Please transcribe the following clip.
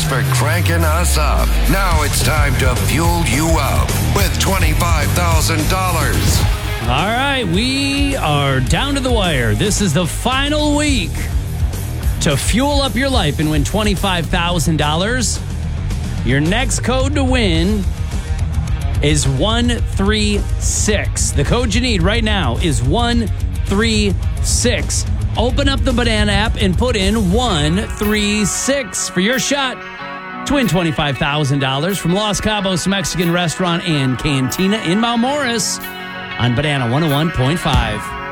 Thanks for cranking us up. Now it's time to fuel you up with $25,000. All right, we are down to the wire. This is the final week to fuel up your life and win $25,000. Your next code to win is 136. The code you need right now is 136. Open up the Banana app and put in 136 for your shot to win $25,000 from Los Cabos Mexican Restaurant and Cantina in Mount Morris on Banana 101.5.